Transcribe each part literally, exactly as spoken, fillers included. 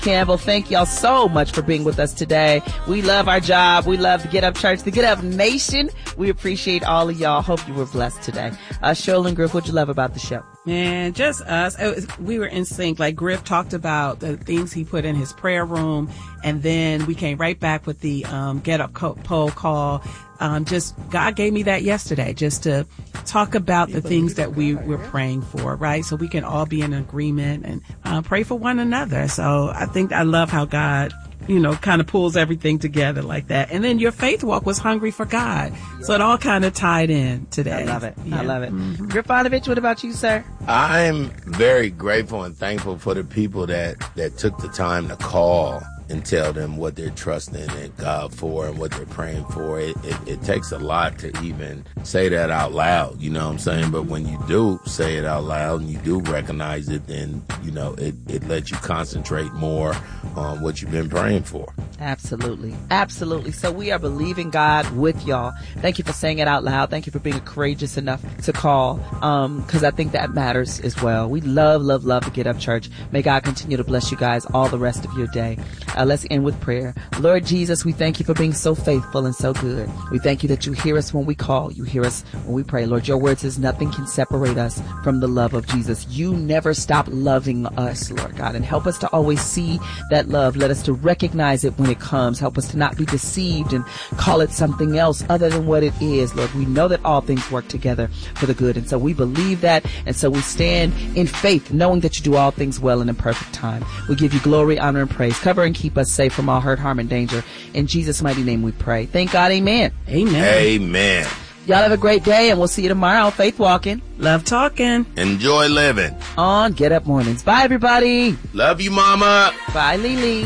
Campbell, thank y'all so much for being with us today. We love our job. We love the Get Up Church, the Get Up Nation. We appreciate all of y'all. Hope you were blessed today. Uh, Sherlyn Griff, what'd you love about the show? Man, just us. It was, we were in sync. Like Griff talked about the things he put in his prayer room, and then we came right back with the um, Get Up co- poll call. Um, just God gave me that yesterday, just to talk about the things that we were praying for, right? So we can all be in agreement and uh, pray for one another. So I think I love how God, you know, kind of pulls everything together like that. And then your faith walk was hungry for God. So it all kind of tied in today. I love it. Yeah. I love it. Mm-hmm. Grifanovich, what about you, sir? I'm very grateful and thankful for the people that, that took the time to call and tell them what they're trusting in God for and what they're praying for. It, it, it takes a lot to even say that out loud, you know what I'm saying? But when you do say it out loud and you do recognize it, then, you know, it, it lets you concentrate more on what you've been praying for. Absolutely. Absolutely. So we are believing God with y'all. Thank you for saying it out loud. Thank you for being courageous enough to call, um, because I think that matters as well. We love, love, love to Get Up Church. May God continue to bless you guys all the rest of your day. Uh, let's end with prayer. Lord Jesus, we thank you for being so faithful and so good. We thank you that you hear us when we call. You hear us when we pray. Lord, your word says nothing can separate us from the love of Jesus. You never stop loving us, Lord God, and help us to always see that love. Let us to recognize it when it comes. Help us to not be deceived and call it something else other than what it is. Lord, we know that all things work together for the good. And so we believe that. And so we stand in faith, knowing that you do all things well and in perfect time. We give you glory, honor, and praise. Cover and keep us safe from all hurt, harm, and danger. In Jesus' mighty name we pray. Thank God. Amen. Amen. Amen. Y'all have a great day, and we'll see you tomorrow. Faith walking. Love talking. Enjoy living. On Get Up Mornings. Bye, everybody. Love you, mama. Bye, Lily.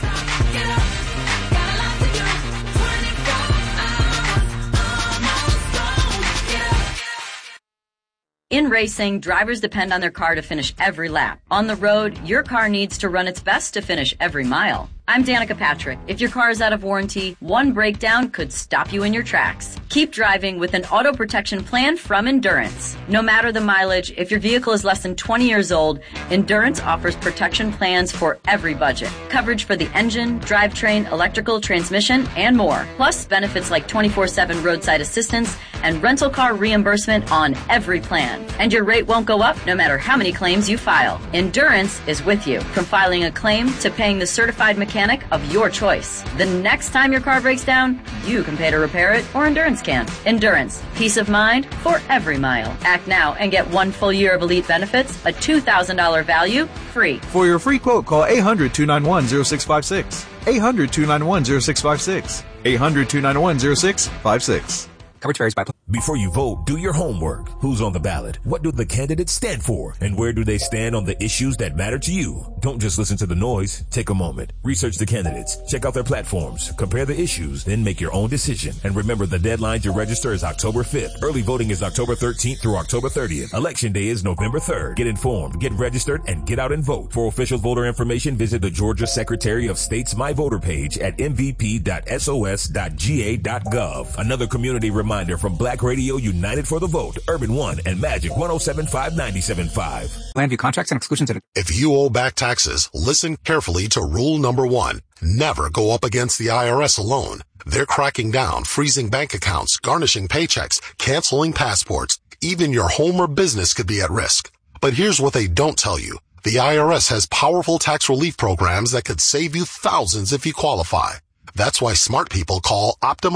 In racing, drivers depend on their car to finish every lap. On the road, your car needs to run its best to finish every mile. I'm Danica Patrick. If your car is out of warranty, one breakdown could stop you in your tracks. Keep driving with an auto protection plan from Endurance. No matter the mileage, if your vehicle is less than twenty years old, Endurance offers protection plans for every budget. Coverage for the engine, drivetrain, electrical, transmission, and more. Plus benefits like twenty-four seven roadside assistance and rental car reimbursement on every plan. And your rate won't go up no matter how many claims you file. Endurance is with you, from filing a claim to paying the certified mechanic of your choice. The next time your car breaks down, you can pay to repair it, or Endurance can. Endurance, peace of mind for every mile. Act now and get one full year of elite benefits, a two thousand dollars value, free. For your free quote, call eight hundred, two nine one, zero six five six. eight hundred, two nine one, zero six five six. eight hundred, two nine one, zero six five six. Coverage varies by... Before you vote, do your homework. Who's on the ballot? What do the candidates stand for? And where do they stand on the issues that matter to you? Don't just listen to the noise. Take a moment. Research the candidates. Check out their platforms. Compare the issues. Then make your own decision. And remember, the deadline to register is October fifth. Early voting is October thirteenth through October thirtieth. Election day is November third. Get informed, get registered, and get out and vote. For official voter information, visit the Georgia Secretary of State's My Voter page at m v p dot s o s dot g a dot gov. Another community reminder from Black Radio United for the Vote, Urban One, and Magic one oh seven point five, ninety-seven point five. Land view contracts and exclusions. In- if you owe back taxes, listen carefully to rule number one. Never go up against the I R S alone. They're cracking down, freezing bank accounts, garnishing paychecks, canceling passports. Even your home or business could be at risk. But here's what they don't tell you. The I R S has powerful tax relief programs that could save you thousands if you qualify. That's why smart people call Optima